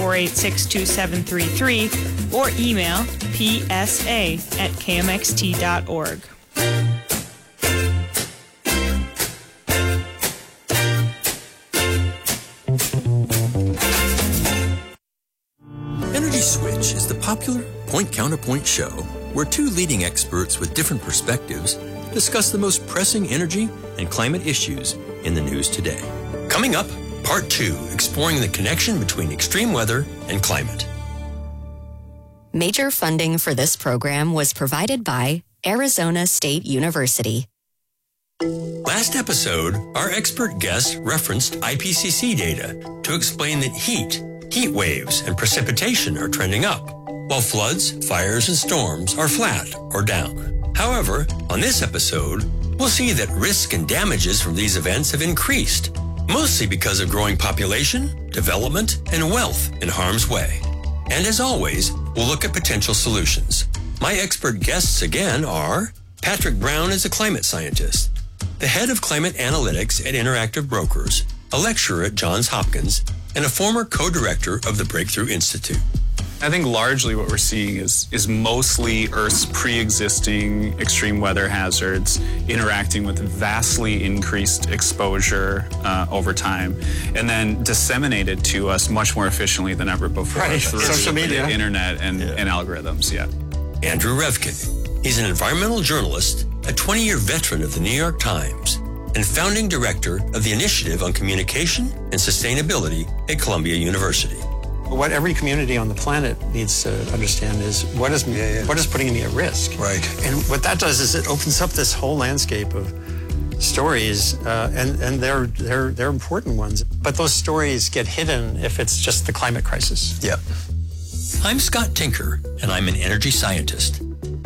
486-2733 or email psa@kmxt.org. Energy Switch is the popular point-counterpoint show where two leading experts with different perspectives discuss the most pressing energy and climate issues in the news today. Coming up, Part 2, exploring the connection between extreme weather and climate. Major funding for this program was provided by Arizona State University. Last episode, our expert guests referenced IPCC data to explain that heat waves, and precipitation are trending up, while floods, fires, and storms are flat or down. However, on this episode, we'll see that risk and damages from these events have increased, mostly because of growing population, development, and wealth in harm's way. And as always, we'll look at potential solutions. My expert guests again are Patrick Brown is a climate scientist, the head of climate analytics at Interactive Brokers, a lecturer at Johns Hopkins, and a former co-director of the Breakthrough Institute. I think largely what we're seeing is mostly Earth's pre-existing extreme weather hazards interacting with vastly increased exposure over time, and then disseminated to us much more efficiently than ever before through social media, the internet, and algorithms. Yeah. Andrew Revkin. He's an environmental journalist, a 20-year veteran of the New York Times, and founding director of the Initiative on Communication and Sustainability at Columbia University. What every community on the planet needs to understand is what is putting me at risk. Right. And what that does is it opens up this whole landscape of stories, and they're important ones. But those stories get hidden if it's just the climate crisis. Yep. I'm Scott Tinker, and I'm an energy scientist.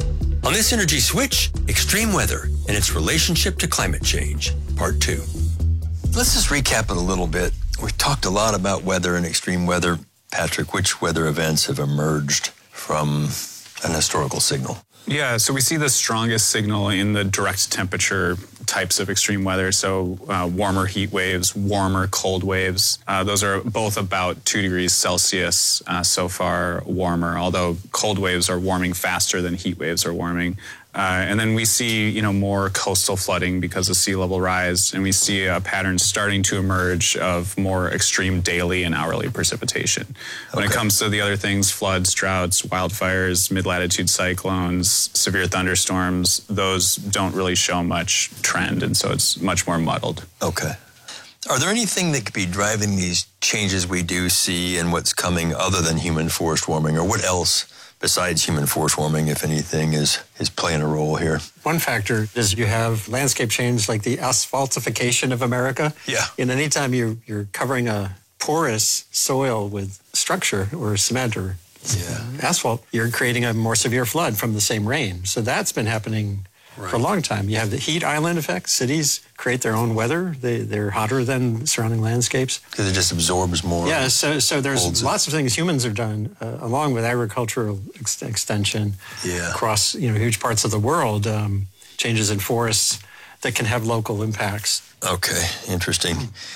On this Energy Switch, extreme weather and its relationship to climate change, Part 2. Let's just recap it a little bit. We've talked a lot about weather and extreme weather. Patrick, which weather events have emerged from an historical signal? Yeah, so we see the strongest signal in the direct temperature types of extreme weather. So warmer heat waves, warmer cold waves. Those are both about 2 degrees Celsius so far warmer, although cold waves are warming faster than heat waves are warming. And then we see, more coastal flooding because of sea level rise, and we see a pattern starting to emerge of more extreme daily and hourly precipitation. When it comes to the other things, floods, droughts, wildfires, mid-latitude cyclones, severe thunderstorms, those don't really show much trend, and so it's much more muddled. Okay. Are there anything that could be driving these changes we do see and what's coming other than human forced warming, or what else besides human force warming, if anything, is playing a role here? One factor is you have landscape change like the asphaltification of America. Yeah. And anytime you're covering a porous soil with structure or cement or asphalt, you're creating a more severe flood from the same rain. So that's been happening for a long time. You have the heat island effect. Cities create their own weather. They're hotter than surrounding landscapes. Because it just absorbs more. Yeah, so there's lots of things humans have done, along with agricultural extension across huge parts of the world, changes in forests that can have local impacts. Okay, interesting.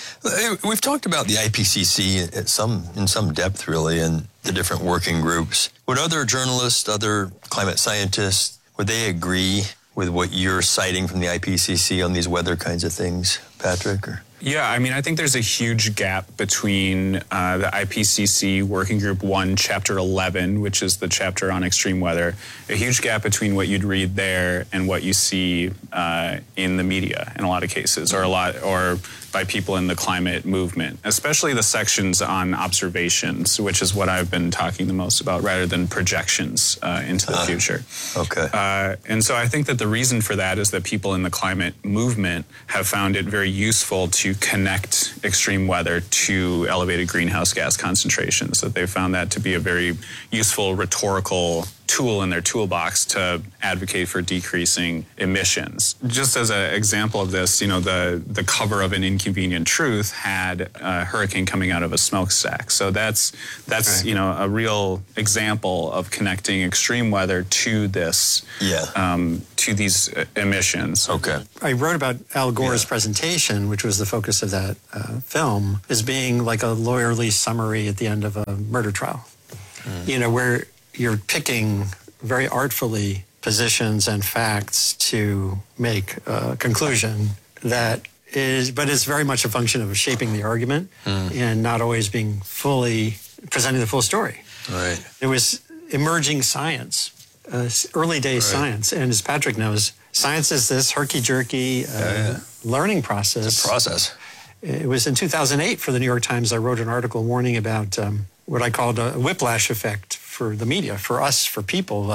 We've talked about the IPCC in some depth, really, and the different working groups. Would other journalists, other climate scientists, would they agree with what you're citing from the IPCC on these weather kinds of things, Patrick? Yeah, I think there's a huge gap between the IPCC Working Group 1, Chapter 11, which is the chapter on extreme weather, a huge gap between what you'd read there and what you see in the media in a lot of cases, or by people in the climate movement, especially the sections on observations, which is what I've been talking the most about, rather than projections into the future. Okay. And so I think that the reason for that is that people in the climate movement have found it very useful to connect extreme weather to elevated greenhouse gas concentrations, that they found that to be a very useful rhetorical tool in their toolbox to advocate for decreasing emissions. Just as an example of this, the cover of An Inconvenient Truth had a hurricane coming out of a smokestack. So that's Okay. a real example of connecting extreme weather to this, to these emissions. Okay. I wrote about Al Gore's presentation, which was the focus of that film, as being like a lawyerly summary at the end of a murder trial. Where you're picking very artfully positions and facts to make a conclusion but it's very much a function of shaping the argument and not always being presenting the full story. Right. It was emerging science, early day science. And as Patrick knows, science is this herky-jerky learning process. It's a process. It was in 2008 for the New York Times, I wrote an article warning about what I called a whiplash effect for the media, for us, for people,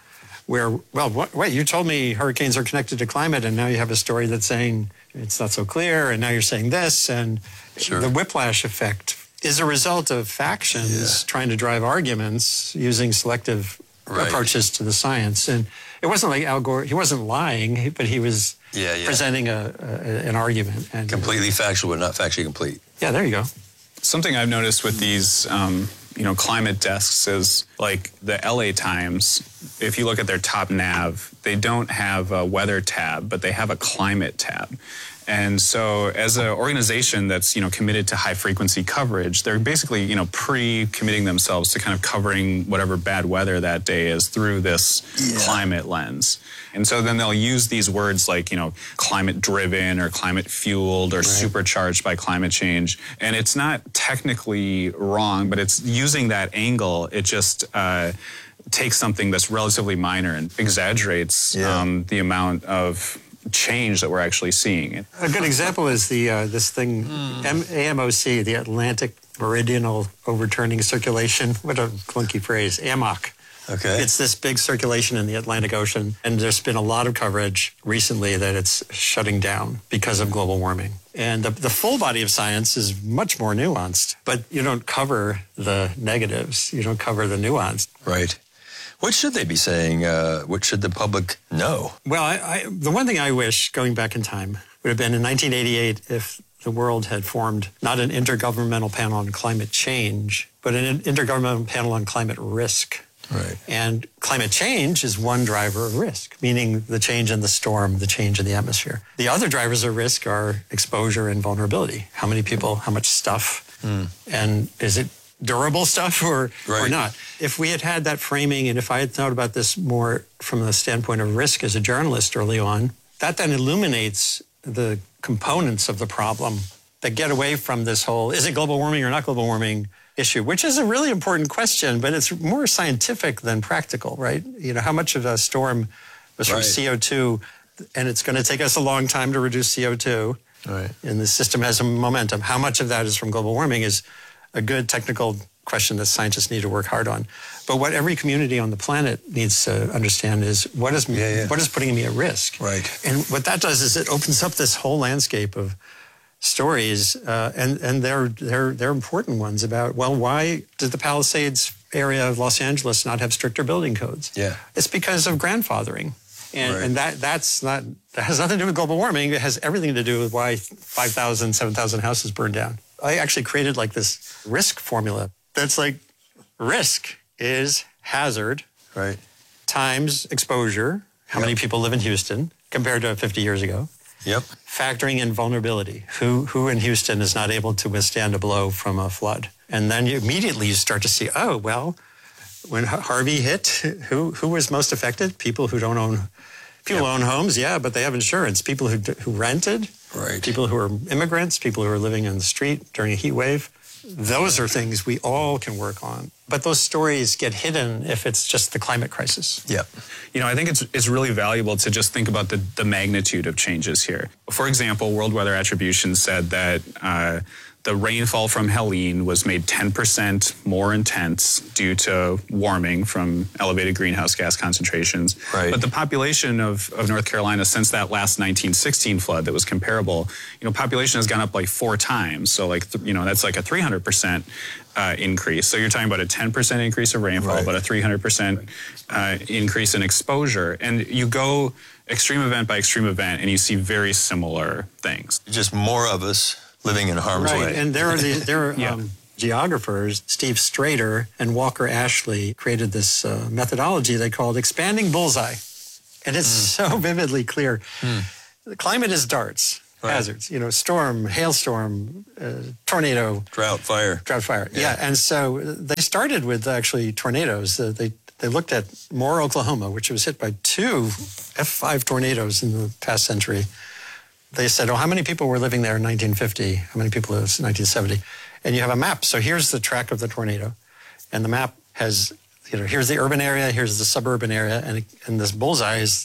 wait, you told me hurricanes are connected to climate, and now you have a story that's saying it's not so clear, and now you're saying this, and the whiplash effect is a result of factions trying to drive arguments using selective approaches to the science. And it wasn't like Al Gore, he wasn't lying, but he was presenting an argument. And Completely factual, but not factually complete. Yeah, there you go. Something I've noticed with these, climate desks is like the LA Times. If you look at their top nav, they don't have a weather tab, but they have a climate tab. And so as an organization that's, committed to high frequency coverage, they're basically, pre-committing themselves to kind of covering whatever bad weather that day is through this climate lens. And so then they'll use these words like, climate driven or climate fueled or supercharged by climate change. And it's not technically wrong, but it's using that angle. It just takes something that's relatively minor and exaggerates the amount of change that we're actually seeing. A good example is this thing, AMOC, the Atlantic Meridional Overturning Circulation. What a clunky phrase, AMOC. Okay. It's this big circulation in the Atlantic Ocean, and there's been a lot of coverage recently that it's shutting down because of global warming. And the full body of science is much more nuanced, but you don't cover the negatives. You don't cover the nuance. Right. What should they be saying? What should the public know? Well, the one thing I wish, going back in time, would have been in 1988 if the world had formed not an intergovernmental panel on climate change, but an intergovernmental panel on climate risk. Right. And climate change is one driver of risk, meaning the change in the storm, the change in the atmosphere. The other drivers of risk are exposure and vulnerability. How many people, how much stuff, and is it durable stuff or not? If we had had that framing, and if I had thought about this more from the standpoint of risk as a journalist early on, that then illuminates the components of the problem that get away from this whole, is it global warming or not global warming issue, which is a really important question, but it's more scientific than practical, right? How much of a storm was from CO2, and it's going to take us a long time to reduce CO2, and the system has a momentum. How much of that is from global warming is a good technical question that scientists need to work hard on. But what every community on the planet needs to understand is what is putting me at risk. Right. And what that does is it opens up this whole landscape of stories, and they're important ones about, well, why did the Palisades area of Los Angeles not have stricter building codes? Yeah. It's because of grandfathering. And that has nothing to do with global warming. It has everything to do with why 5,000, 7,000 houses burned down. I actually created like this risk formula that's like risk is hazard times exposure, how many people live in Houston compared to 50 years ago. Yep. Factoring in vulnerability. Who in Houston is not able to withstand a blow from a flood? And then you immediately start to see, oh, well, when Harvey hit, who was most affected? People who don't own, people own homes, but they have insurance. People who rented, people who are immigrants, people who are living on the street during a heat wave. Those are things we all can work on. But those stories get hidden if it's just the climate crisis. Yep. I think it's really valuable to just think about the magnitude of changes here. For example, World Weather Attribution said that the rainfall from Helene was made 10% more intense due to warming from elevated greenhouse gas concentrations. Right. But the population of North Carolina since that last 1916 flood that was comparable, population has gone up like 4 times. So that's like a 300% increase. So you're talking about a 10% increase of rainfall, but a 300% increase in exposure. And you go extreme event by extreme event, and you see very similar things. Just more of us living in harm's way. And there are geographers, Steve Strader and Walker Ashley, created this methodology they called expanding bullseye. And it's so vividly clear. The climate is darts, hazards, storm, hailstorm, tornado. Drought, fire. Yeah. And so they started with actually tornadoes. They looked at Moore, Oklahoma, which was hit by 2 F5 tornadoes in the past century. They said, how many people were living there in 1950? How many people lived in 1970? And you have a map. So here's the track of the tornado. And the map has, here's the urban area, here's the suburban area, and this bullseye is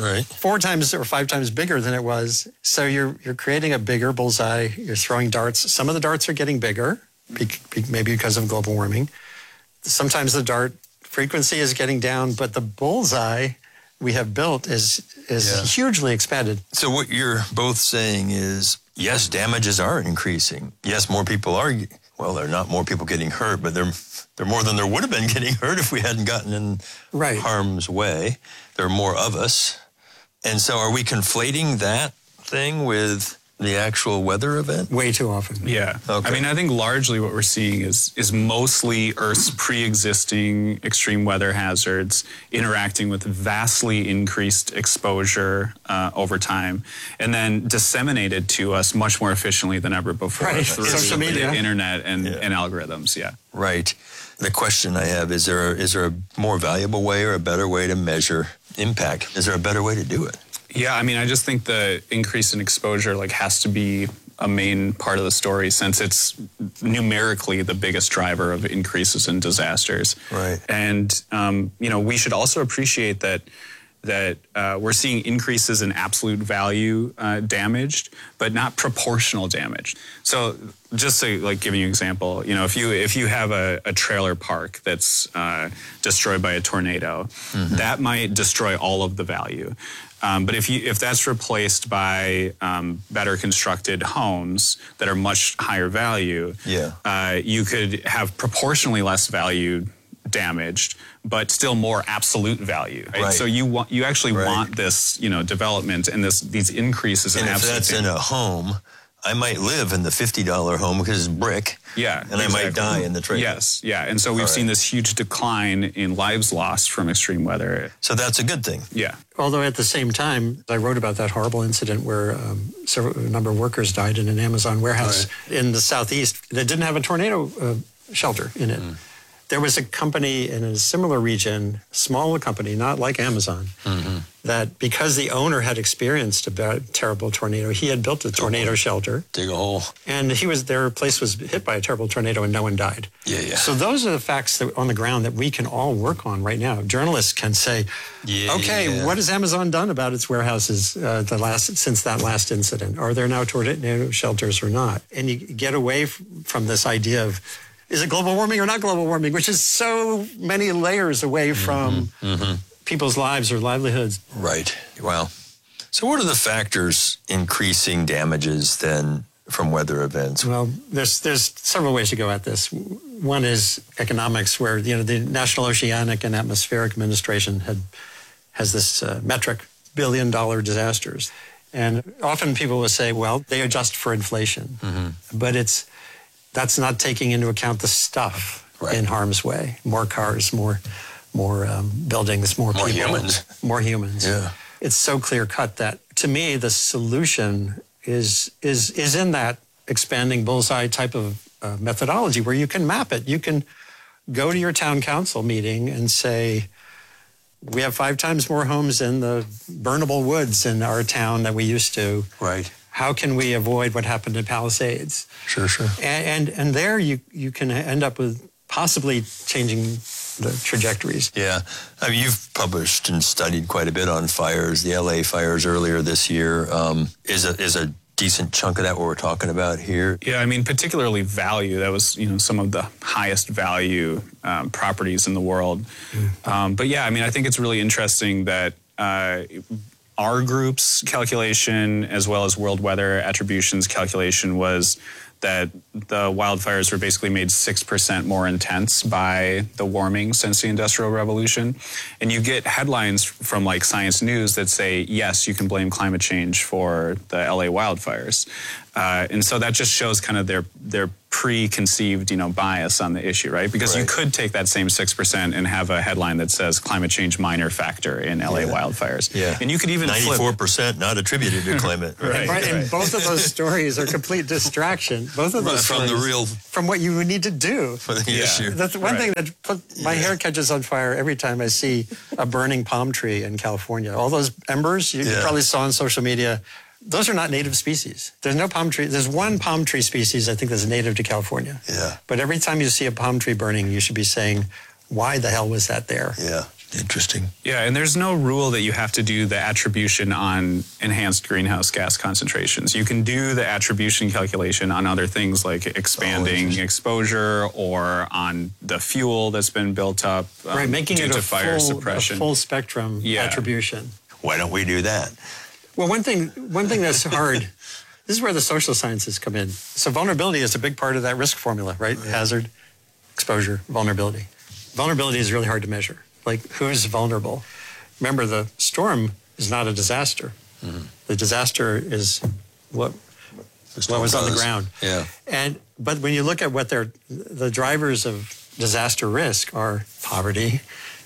4 times or 5 times bigger than it was. So you're creating a bigger bullseye. You're throwing darts. Some of the darts are getting bigger, maybe because of global warming. Sometimes the dart frequency is getting down, but the bullseye we have built is hugely expanded. So what you're both saying is, yes, damages are increasing. Yes, more people are, they're not more people getting hurt, but they're more than there would have been getting hurt if we hadn't gotten in harm's way. There are more of us. And so are we conflating that thing with the actual weather event? Way too often. Yeah. Okay. I mean, I think largely what we're seeing is mostly Earth's pre-existing extreme weather hazards interacting with vastly increased exposure over time, and then disseminated to us much more efficiently than ever before through social media, the internet, and algorithms. Yeah. Right. The question I have, is there a more valuable way or a better way to measure impact? Is there a better way to do it? Yeah, I mean, I just think the increase in exposure has to be a main part of the story, since it's numerically the biggest driver of increases in disasters. Right. And we should also appreciate that we're seeing increases in absolute value damaged, but not proportional damage. So just to give you an example, if you have a trailer park that's destroyed by a tornado, that might destroy all of the value. But if that's replaced by better constructed homes that are much higher value, you could have proportionally less value damaged, but still more absolute value. Right? So you actually want this development and these increases in absolute. And if that's in a home, I might live in the $50 home because it's brick. Yeah, and I might die in the trailer. Yes, yeah, and so we've seen this huge decline in lives lost from extreme weather. So that's a good thing. Yeah. Although at the same time, I wrote about that horrible incident where a number of workers died in an Amazon warehouse in the southeast that didn't have a tornado shelter in it. There was a company in a similar region, smaller company, not like Amazon, that because the owner had experienced a terrible tornado, he had built a tornado shelter. Dig a hole. And their place was hit by a terrible tornado and no one died. Yeah. So those are the facts that on the ground that we can all work on right now. Journalists can say, what has Amazon done about its warehouses since that last incident? Are there now tornado shelters or not? And you get away from this idea of, is it global warming or not global warming, which is so many layers away from people's lives or livelihoods. Right. Wow. So what are the factors increasing damages then from weather events? Well, there's several ways to go at this. One is economics, where the National Oceanic and Atmospheric Administration has this metric, $1 billion disasters. And often people will say, well, they adjust for inflation. But that's not taking into account the stuff in harm's way. More cars, more buildings, more people. More humans. Yeah. It's so clear cut that, to me, the solution is in that expanding bullseye type of methodology where you can map it. You can go to your town council meeting and say, we have 5 times more homes in the burnable woods in our town than we used to. Right. How can we avoid what happened in Palisades? Sure. And there you can end up with possibly changing the trajectories. Yeah. I mean, you've published and studied quite a bit on fires. The LA fires earlier this year is a decent chunk of that what we're talking about here? Yeah, I mean, particularly value. That was, some of the highest value properties in the world. But yeah, I mean, I think it's really interesting that our group's calculation, as well as World Weather Attribution's calculation, was that the wildfires were basically made 6% more intense by the warming since the Industrial Revolution. And you get headlines from like Science News that say, yes, you can blame climate change for the LA wildfires. And so that just shows kind of their preconceived, bias on the issue, right? Because you could take that same 6% and have a headline that says climate change minor factor in LA wildfires. Yeah. And you could even 94% not attributed to climate. Right. And both of those stories are complete distraction. Both of those from stories, from what you would need to do for the issue. That's one thing that my hair catches on fire every time I see a burning palm tree in California. All those embers you probably saw on social media. Those are not native species. There's no palm tree. There's one palm tree species I think that's native to California. Yeah. But every time you see a palm tree burning, you should be saying, why the hell was that there? Yeah. Interesting. Yeah, and there's no rule that you have to do the attribution on enhanced greenhouse gas concentrations. You can do the attribution calculation on other things like expanding exposure or on the fuel that's been built up making due it to fire suppression. A full spectrum attribution. Why don't we do that? Well, one thing that's hard, this is where the social sciences come in. So vulnerability is a big part of that risk formula, right? Yeah. Hazard, exposure, vulnerability. Vulnerability is really hard to measure. Like, who's vulnerable? Remember, the storm is not a disaster. Mm-hmm. The disaster is what was on the ground. Yeah. But when you look at what the drivers of disaster risk are poverty,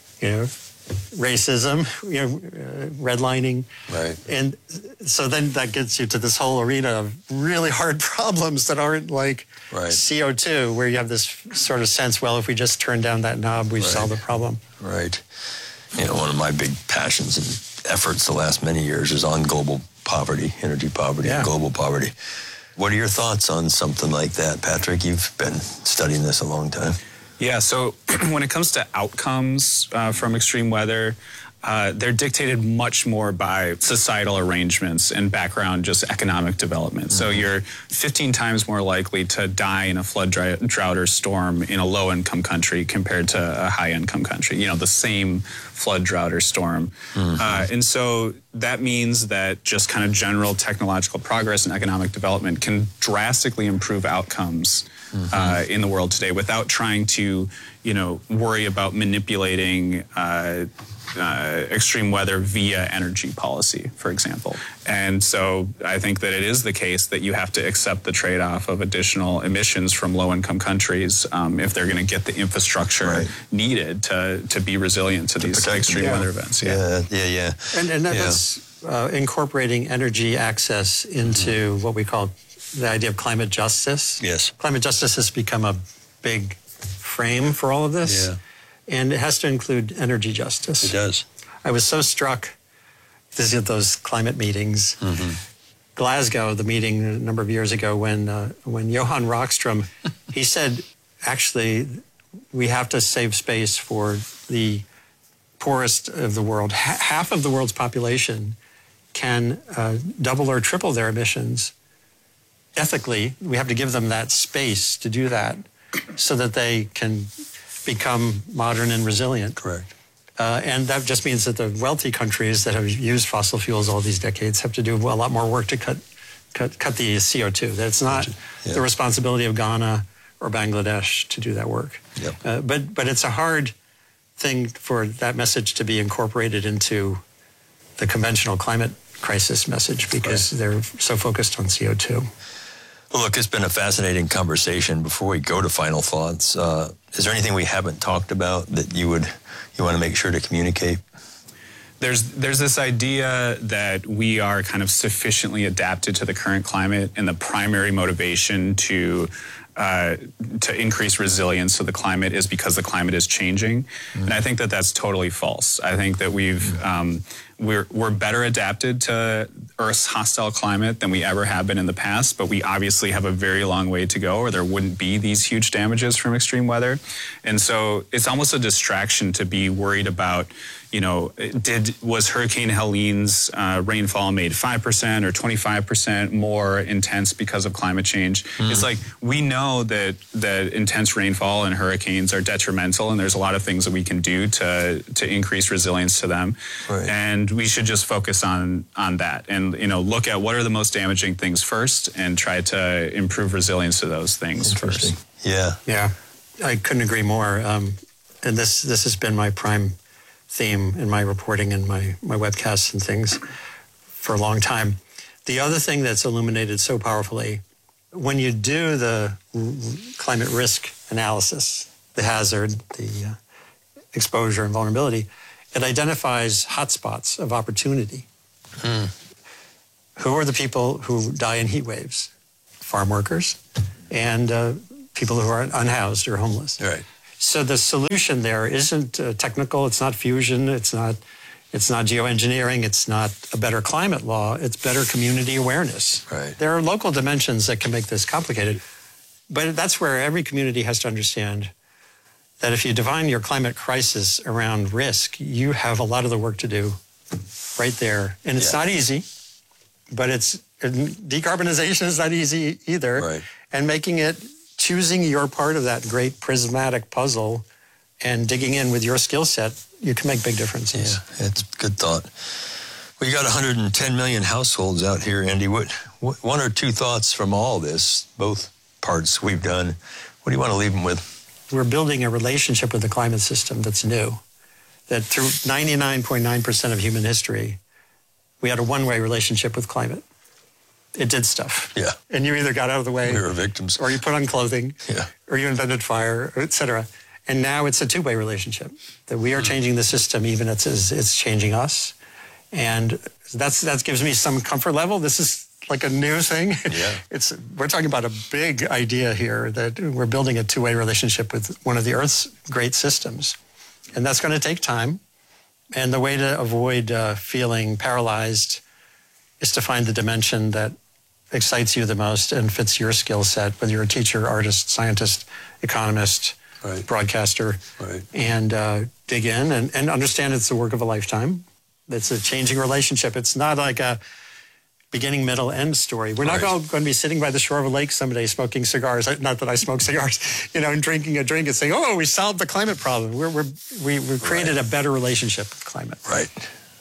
racism, redlining. Right. And so then that gets you to this whole arena of really hard problems that aren't like CO2, where you have this sort of sense, well, if we just turn down that knob, we solve the problem. Right. One of my big passions and efforts the last many years is on global poverty, energy poverty, global poverty. What are your thoughts on something like that, Patrick? You've been studying this a long time. Yeah, so when it comes to outcomes from extreme weather, they're dictated much more by societal arrangements and background, just economic development. So you're 15 times more likely to die in a flood, drought, or storm in a low-income country compared to a high-income country. The same flood, drought, or storm. And so that means that just kind of general technological progress and economic development can drastically improve outcomes in the world today without trying to, worry about manipulating extreme weather via energy policy, for example. And so I think that it is the case that you have to accept the trade-off of additional emissions from low-income countries if they're going to get the infrastructure needed to be resilient to these extreme weather events. Yeah. And that's incorporating energy access into what we call the idea of climate justice. Yes. Climate justice has become a big frame for all of this. Yeah. And it has to include energy justice. It does. I was so struck visiting those climate meetings. Glasgow, the meeting a number of years ago when Johan Rockström, he said, actually, we have to save space for the poorest of the world. Half of the world's population can double or triple their emissions. Ethically, we have to give them that space to do that so that they can become modern and resilient. Correct. And that just means that the wealthy countries that have used fossil fuels all these decades have to do a lot more work to cut the CO2. That's not the responsibility of Ghana or Bangladesh to do that work. Yep. But it's a hard thing for that message to be incorporated into the conventional climate crisis message because they're so focused on CO2. Well, look, it's been a fascinating conversation. Before we go to final thoughts, is there anything we haven't talked about that you want to make sure to communicate? There's this idea that we are kind of sufficiently adapted to the current climate, and the primary motivation to increase resilience to the climate is because the climate is changing. And I think that that's totally false. I think that we're better adapted to Earth's hostile climate than we ever have been in the past, but we obviously have a very long way to go, or there wouldn't be these huge damages from extreme weather. And so it's almost a distraction to be worried about, was Hurricane Helene's rainfall made 5% or 25% more intense because of climate change? It's like, we know that intense rainfall and hurricanes are detrimental, and there's a lot of things that we can do to increase resilience to them. Right. And we should just focus on that and, look at what are the most damaging things first and try to improve resilience to those things first. Yeah. Yeah, I couldn't agree more. And this has been my prime theme in my reporting and my webcasts and things for a long time. The other thing that's illuminated so powerfully, when you do the climate risk analysis, the hazard, the exposure and vulnerability, it identifies hotspots of opportunity. Who are the people who die in heat waves? Farm workers and people who are unhoused or homeless. Right. So the solution there isn't technical. It's not fusion. It's not geoengineering. It's not a better climate law. It's better community awareness. Right. There are local dimensions that can make this complicated, but that's where every community has to understand that if you define your climate crisis around risk, you have a lot of the work to do right there. And it's not easy, but decarbonization is not easy either. Right. And choosing your part of that great prismatic puzzle and digging in with your skill set, you can make big differences. Yeah, it's a good thought. We got 110 million households out here, Andy. What one or two thoughts from all this, both parts we've done, what do you want to leave them with? We're building a relationship with the climate system that's new, that through 99.9% of human history, we had a one-way relationship with climate. It did stuff. Yeah. And you either got out of the way. We were victims. Or you put on clothing. Yeah. Or you invented fire, et cetera. And now it's a two-way relationship, that we are changing the system even as it's changing us. And that gives me some comfort level. This is like a new thing. Yeah. We're talking about a big idea here, that we're building a two-way relationship with one of the Earth's great systems. And that's going to take time. And the way to avoid feeling paralyzed is to find the dimension that excites you the most and fits your skill set, whether you're a teacher, artist, scientist, economist, broadcaster, and dig in and understand it's the work of a lifetime. It's a changing relationship. It's not like a beginning, middle, end story. We're not all going to be sitting by the shore of a lake someday smoking cigars. Not that I smoke cigars, and drinking a drink and saying, "Oh, we solved the climate problem." We've created a better relationship with climate. Right.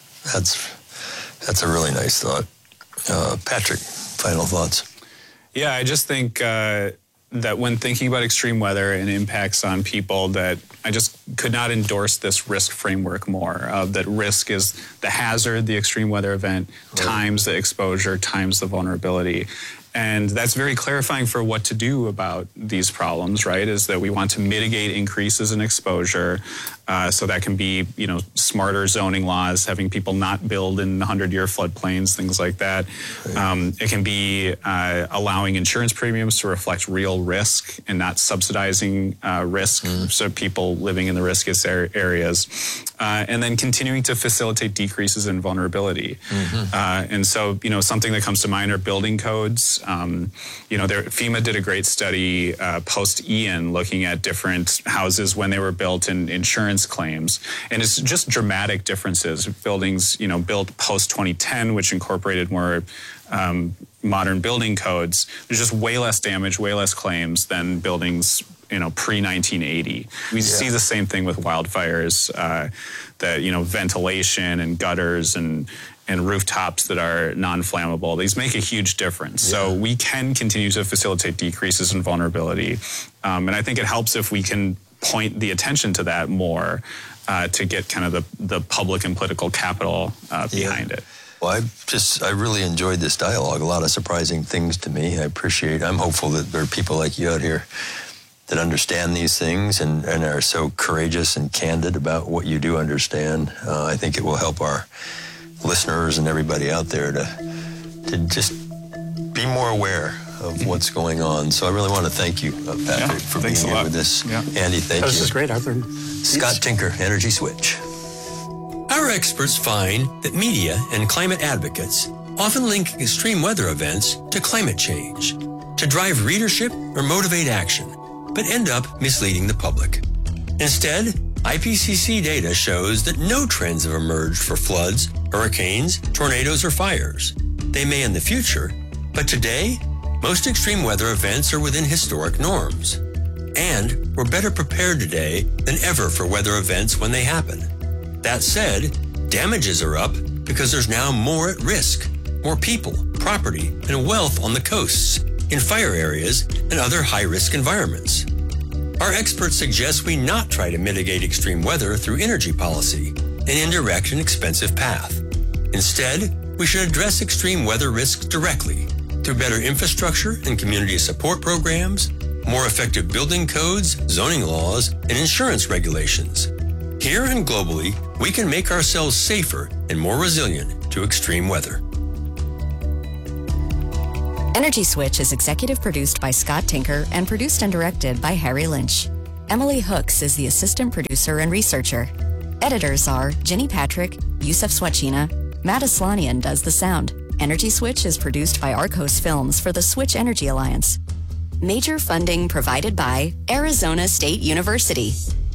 That's a really nice thought. Patrick, final thoughts? Yeah, I just think that when thinking about extreme weather and impacts on people, that I just could not endorse this risk framework more. That risk is the hazard, the extreme weather event, times the exposure, times the vulnerability. And that's very clarifying for what to do about these problems, right? Is that we want to mitigate increases in exposure. So that can be, smarter zoning laws, having people not build in 100-year floodplains, things like that. It can be allowing insurance premiums to reflect real risk and not subsidizing risk, so people living in the riskiest areas. And then continuing to facilitate decreases in vulnerability. And so, something that comes to mind are building codes. FEMA did a great study post-Ian looking at different houses when they were built and insurance claims. And it's just dramatic differences. Buildings, built post-2010, which incorporated more modern building codes, there's just way less damage, way less claims than buildings pre-1980. We see the same thing with wildfires, that, ventilation and gutters and rooftops that are non-flammable. These make a huge difference. So we can continue to facilitate decreases in vulnerability. And I think it helps if we can point the attention to that more to get kind of the public and political capital behind it. Well, I really enjoyed this dialogue. A lot of surprising things to me. I'm hopeful that there are people like you out here that understand these things and are so courageous and candid about what you do understand. I think it will help our listeners and everybody out there to just be more aware of what's going on. So I really want to thank you, Patrick, for being here with us. Andy, thank you. This is great, Arthur. Scott Tinker, Energy Switch. Our Our experts find that media and climate advocates often link extreme weather events to climate change, to drive readership or motivate action, but end up misleading the public. Instead, IPCC data shows that no trends have emerged for floods, hurricanes, tornadoes, or fires. They may in the future, but today, most extreme weather events are within historic norms. And we're better prepared today than ever for weather events when they happen. That said, damages are up because there's now more at risk, more people, property, and wealth on the coasts, in fire areas, and other high-risk environments. Our experts suggest we not try to mitigate extreme weather through energy policy, an indirect and expensive path. Instead, we should address extreme weather risks directly through better infrastructure and community support programs, more effective building codes, zoning laws, and insurance regulations. Here and globally, we can make ourselves safer and more resilient to extreme weather. Energy Switch is executive produced by Scott Tinker and produced and directed by Harry Lynch. Emily Hooks is the assistant producer and researcher. Editors are Jenny Patrick, Yusuf Swachina, Matt Aslanian does the sound. Energy Switch is produced by Arcos Films for the Switch Energy Alliance. Major funding provided by Arizona State University.